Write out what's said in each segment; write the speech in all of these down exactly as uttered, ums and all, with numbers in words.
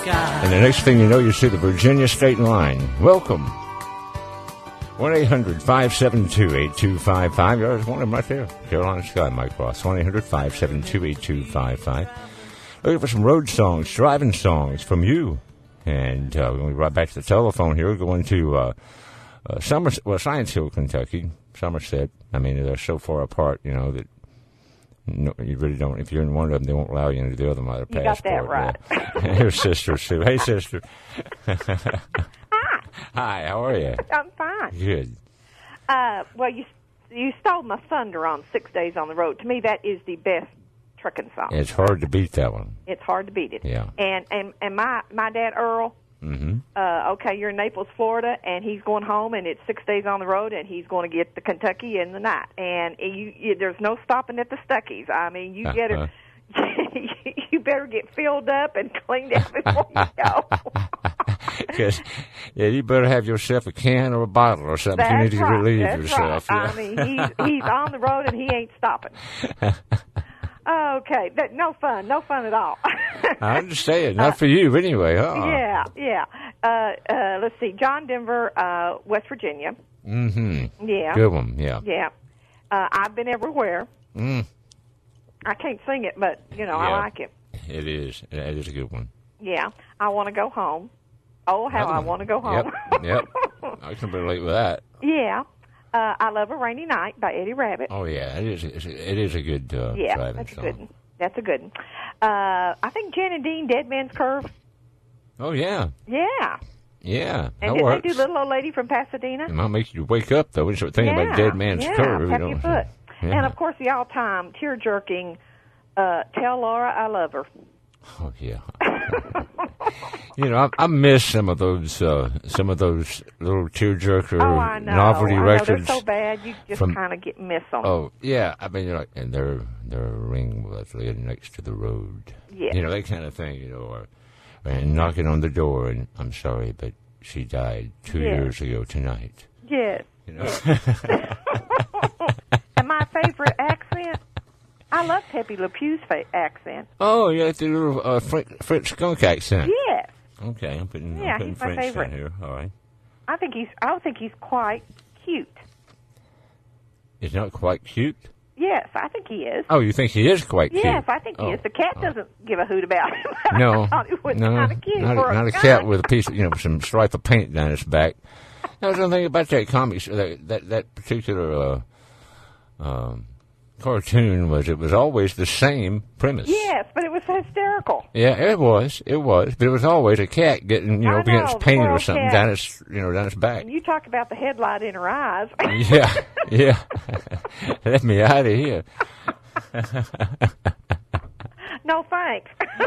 sky. And the next thing you know, you see the Virginia State Line. Welcome. one eight hundred five seven two eight two five five. There's one of them right there. Carolina Sky, Mike Ross. one eight hundred five seven two eight two five five. Looking for some road songs, driving songs from you. And uh, we're going to be right back to the telephone here. We're going to uh, uh, Somerset, well, Science Hill, Kentucky, Somerset. I mean, they're so far apart, you know, that no, you really don't. If you're in one of them, they won't allow you into the other. Other you passport. got that right. Yeah. Here's Sister Sue. Hey, Sister. Hi. Hi, how are you? I'm fine. Good. Uh, well, you you stole my thunder on Six Days on the Road. To me, that is the best trucking song. It's hard to beat that one. It's hard to beat it. Yeah. And and, and my, my dad, Earl, mm-hmm. uh, okay, you're in Naples, Florida, and he's going home, and it's six days on the road, and he's going to get to Kentucky in the night. And you, you there's no stopping at the Stuckies. I mean, you get uh-huh. it. You better get filled up and cleaned out before you go. Because, yeah, you better have yourself a can or a bottle or something. That's You need to right. relieve That's yourself. Right. Yeah. I mean, he's, he's on the road and he ain't stopping. Okay, that, no fun, no fun at all. I understand. Not for you, anyway. Uh-uh. Yeah, yeah. Uh, uh, let's see, John Denver, uh, West Virginia. Mm-hmm. Yeah. Good one, yeah. Yeah. Uh, I've been everywhere. Mm. I can't sing it, but, you know, Yeah. I like it. It is. It is a good one. Yeah. I want to go home. Oh, how Another I one. want to go home. Yep, yep. I can relate with that. Yeah. Uh, I Love a Rainy Night by Eddie Rabbit. Oh, yeah. It is, it is a good uh, Yeah, driving that's a song. good one. That's a good one. Uh, I think Jen and Dean, Dead Man's Curve. Oh, yeah. Yeah. Yeah, And that did works. they do Little Old Lady from Pasadena? It might make you wake up, though, when you start thinking yeah. about Dead Man's yeah. Curve. Tap you your know. foot. Yeah. And, of course, the all-time tear-jerking uh, Tell Laura I Love Her. Oh, yeah. You know, I, I miss some of those, uh, some of those little tearjerker Oh, I know. novelty I know. records. They're so bad, you just from- kind of get miss them. Oh, yeah. I mean, you're like, and they're they're a ring with lid next to the road. Yeah. You know, that kind of thing. You know, or and knocking on the door, and I'm sorry, but she died two Yes. years ago tonight. Yes. You know. And my favorite accent, I love Pepe Le Pew's fa- accent. Oh, yeah, the little uh, French, French skunk accent. Yes. Okay, I'm putting, Yeah, I'm putting he's my French favorite. down here. All right. I think he's. I think he's quite cute. He's not quite cute. Yes, I think he is. Oh, you think he is quite cute? Yes, I think he Oh. is. The cat doesn't give a hoot about him. No, I thought it was no, kind of cute. not, for a, not a guy. cat with a piece of, you know, some stripe of paint down its back. That was the thing about that comic, that that, that particular uh, um, cartoon was it was always the same premise. Yes, but it was hysterical. Yeah, it was, it was, but it was always a cat getting, you know, I up against know, the paint poor or something cat. down its, you know, down its back. And you talk about the headlight in her eyes. Yeah, yeah. Let me out of here. No thanks.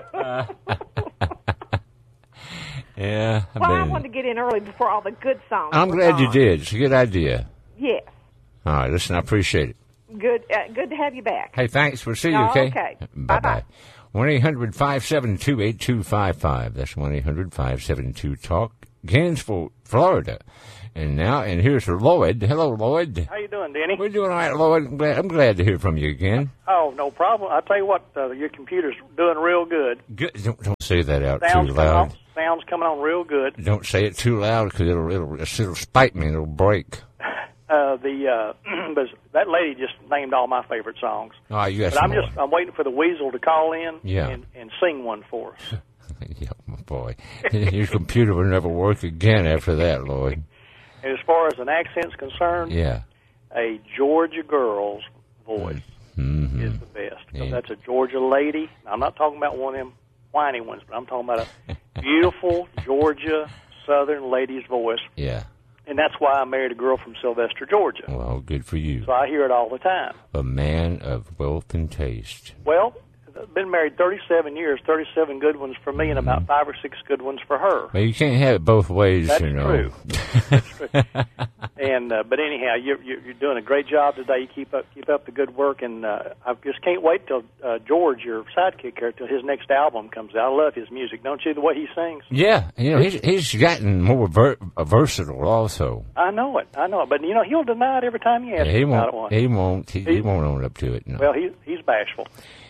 Yeah, I Well, I mean, wanted to get in early before all the good songs. I'm were glad you on. did. It's a good idea. Yes. All right, listen, I appreciate it. Good. Uh, good to have you back. Hey, thanks. We'll see you, Oh, okay? okay. Bye-bye. Bye-bye. one eight hundred five seven two eight two five five. That's one eight hundred five seven two talk. Gainesville, Florida. And now, and here's Lloyd. Hello, Lloyd. How you doing, Denny? We're doing all right, Lloyd. I'm glad, I'm glad to hear from you again. Oh, no problem. I tell you what, uh, your computer's doing real good. Good. Don't, don't say that out Sounds too coming loud. on, sounds coming on real good. Don't say it too loud because it'll, it'll, it'll spite me and it'll break. Uh, the uh, but that lady just named all my favorite songs. Oh, you got But some I'm just more. I'm waiting for the Weasel to call in Yeah. and, and sing one for us. Yeah, my boy. Your computer will never work again after that, Lloyd. And as far as an accent's concerned, Yeah. a Georgia girl's voice Mm-hmm. is the best. 'Cause Yeah. that's a Georgia lady. I'm not talking about one of them whiny ones, but I'm talking about a beautiful Georgia Southern lady's voice. Yeah. And that's why I married a girl from Sylvester, Georgia. Well, good for you. So I hear it all the time. A man of wealth and taste. Well, I've been married thirty-seven years, thirty-seven good ones for me and about five or six good ones for her. Well, you can't have it both ways, That's you know. true. That's true. And uh, but anyhow, you're you're doing a great job today. You keep up keep up the good work, and uh, I just can't wait till uh, George, your sidekick here, till his next album comes out. I love his music, don't you? The way he sings. Yeah, you know, he's he's gotten more ver- versatile also. I know it. I know it. But you know, he'll deny it every time you ask he him about it. won't. One. He won't. He, he He- won't own up to it. No. Well, he he's bashful.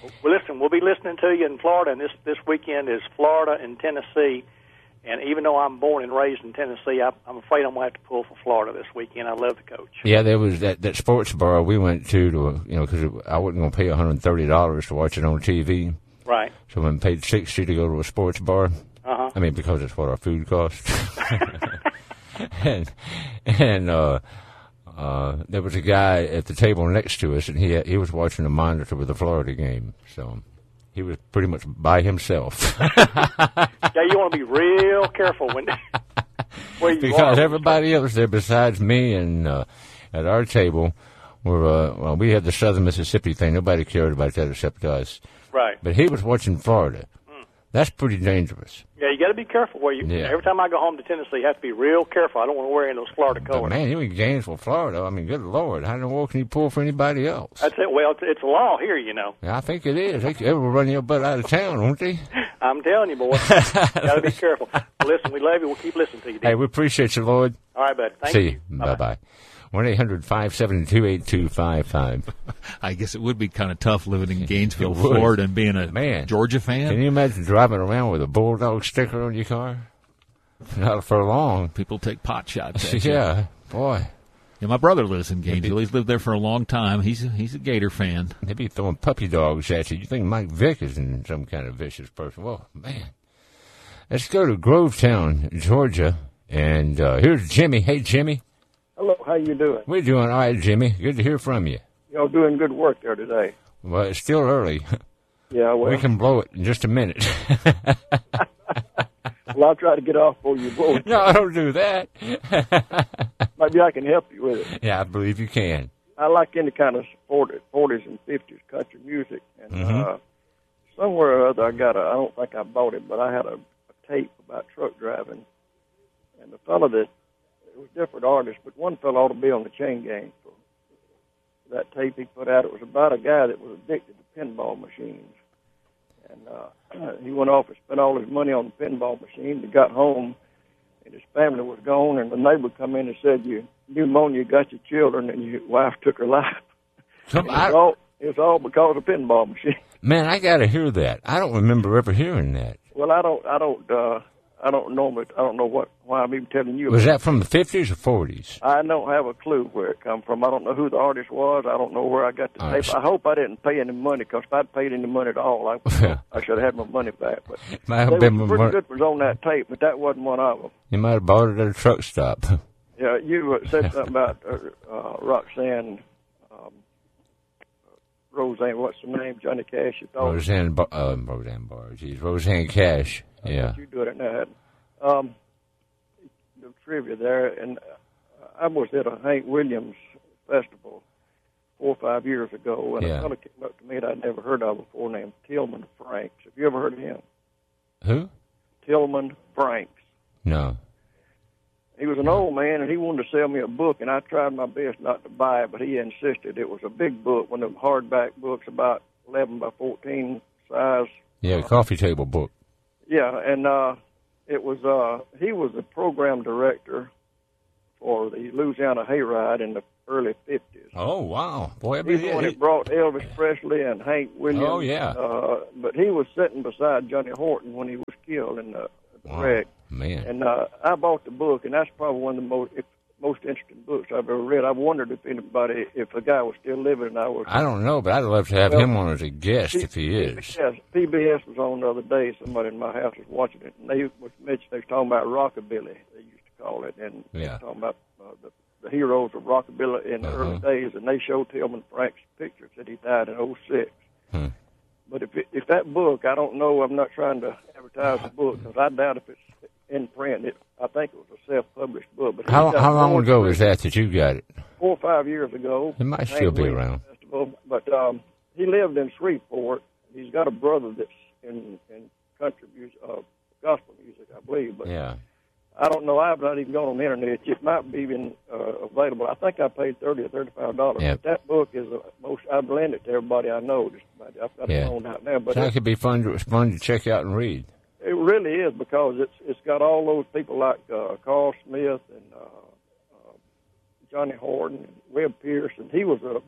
Well, listen, we'll be listening to you in Florida, and this, this weekend is Florida and Tennessee. And even though I'm born and raised in Tennessee, I, I'm afraid I'm going to have to pull for Florida this weekend. I love the coach. Yeah, there was that, that sports bar we went to, to you know, because I wasn't going to pay one hundred thirty dollars to watch it on T V. Right. So we paid sixty dollars to go to a sports bar. Uh-huh. I mean, because it's what our food costs. and and uh, uh, there was a guy at the table next to us, and he he was watching the monitor with the Florida game. So he was pretty much by himself. Yeah, you want to be real careful when where you because are. everybody else there besides me and uh, at our table were uh, well, we had the Southern Mississippi thing. Nobody cared about that except us. Right. But he was watching Florida. Mm. That's pretty dangerous. Yeah, you got to be careful where you. Yeah. Every time I go home to Tennessee, you have to be real careful. I don't want to wear any of those Florida colors. But man, you in Gainesville, Florida. I mean, good Lord, how in the world can you pull for anybody else? That's it. Well, it's, it's a law here, you know. Yeah, I think it is. They they will run your butt out of town, won't they? I'm telling you, boy. Got to be careful. Listen, we love you. We'll keep listening to you, Dean. Hey, we appreciate you, Lloyd. All right, bud. Thank See you. you. Bye bye. one eight hundred five seven two eight two five five. I guess it would be kind of tough living in Gainesville, It would. Florida, and being a Man. Georgia fan. Can you imagine driving around with a Bulldog sticker on your car? Not for long. People take pot shots at you. Yeah, boy. Yeah, my brother lives in Gainesville. He's lived there for a long time. He's a, he's a Gator fan. They be throwing puppy dogs at you. You think Mike Vick is in some kind of vicious person. Well, man. Let's go to Grovetown, Georgia. And uh, here's Jimmy. Hey, Jimmy. Hello, how you doing? We're doing all right, Jimmy. Good to hear from you. Y'all doing good work there today. Well, it's still early. Yeah, well, We can blow it in just a minute. well, I'll try to get off before you blow it. No, don't do that. Maybe I can help you with it. Yeah, I believe you can. I like any kind of forties and fifties country music, and Mm-hmm. uh, somewhere or other I got a. I don't think I bought it, but I had a, a tape about truck driving, and the fellow that it was different artists, but one fellow ought to be on the chain gang for that tape he put out. It was about a guy that was addicted to pinball machines. And uh, he went off and spent all his money on the pinball machine. He got home, and his family was gone, and the neighbor come in and said, "You pneumonia got your children, and your wife took her life." Some, it, was I, all, it was all because of pinball machine. man, I got to hear that. I don't remember ever hearing that. Well, I don't, I don't, uh, I don't normally, I don't know what why I'm even telling you. Was about that from the fifties or forties? I don't have a clue where it come from. I don't know who the artist was. I don't know where I got the Oh, tape. s- I hope I didn't pay any money, because if I'd paid any money at all, I, I should have had my money back. But Might have they been were my pretty mon- good was on that tape, but that wasn't one of them. You might have bought it at a truck stop. Yeah, you uh, said something about uh, uh, Roxanne, um, Roseanne, what's the name? Johnny Cash, you thought? Roseanne, Bar- uh, Roseanne Barr, geez, Roseanne Cash. Yeah. You do it now. Um, the trivia there, and uh, I was at a Hank Williams festival four or five years ago, and Yeah. a fellow came up to me that I'd never heard of before named Tillman Franks. Have you ever heard of him? Who? Tillman Franks. No. He was an old man, and he wanted to sell me a book, and I tried my best not to buy it, but he insisted. It was a big book, one of them hardback books, about eleven by fourteen size. Yeah, coffee table book. Yeah, and uh, it was uh, he was the program director for the Louisiana Hayride in the early fifties. Oh, wow. Boy, I He's mean, the one yeah, that brought Elvis Presley and Hank Williams. Oh, yeah. Uh, but he was sitting beside Johnny Horton when he was killed in the, the wow, wreck. man. And uh, I bought the book, and that's probably one of the most if, most interesting books I've ever read. I wondered if anybody, if the guy was still living, and I was. I don't know, but I'd love to have Well, him on as a guest if he is. Yes, P B S was on the other day. Somebody in my house was watching it, and they was mentioned they was talking about rockabilly. They used to call it, and they Yeah. was talking about uh, the, the heroes of rockabilly in the Uh-huh. early days, and they showed Tillman Frank's pictures that he died in oh six. Hmm. But if it, if that book, I don't know. I'm not trying to advertise the book, because I doubt if it's in print. It, I think it was a self-published book. But How he's got how long four- ago was that that you got it? Four or five years ago. It might Hank still be Williams around. Festival. But um, he lived in Shreveport. He's got a brother that's in, in country music, uh, gospel music, I believe. But Yeah. I don't know. I've not even gone on the internet. It might be even uh, available. I think I paid thirty or thirty-five dollars. Yeah. But that book is the most. I've lent it to everybody I know. Just about, I've got Yeah. it on out now. But That it, could be fun to fun to check out and read. it really is, because it's it's got all those people like uh, Carl Smith and uh, uh, Johnny Horton and Webb Pierce, and he was a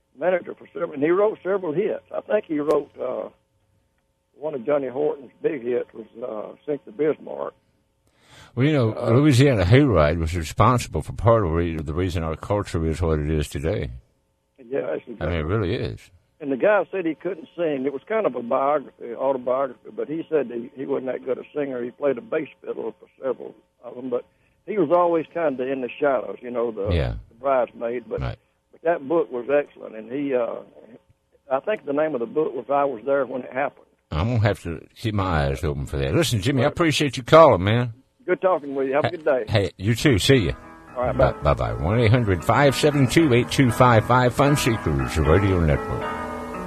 manager for several, and he wrote several hits. I think he wrote uh, one of Johnny Horton's big hits was uh, "Sink the Bismarck." Well, you know, uh, Louisiana Hayride was responsible for part of the reason our culture is what it is today. Yeah, that's exactly. I mean, it really is. And the guy said he couldn't sing. It was kind of a biography, autobiography, but he said he, he wasn't that good a singer. He played a bass fiddle for several of them, but he was always kind of in the shadows, you know, the, yeah. the bridesmaid. But, right. but that book was excellent, and he, uh, I think the name of the book was "I Was There When It Happened." I'm going to have to keep my eyes open for that. Listen, Jimmy, I appreciate you calling, man. Good talking with you. Have a good day. Hey, you too. See you. All right, bye. Bye-bye. one eight hundred five seven two eight two five five Fun Seekers Radio Network.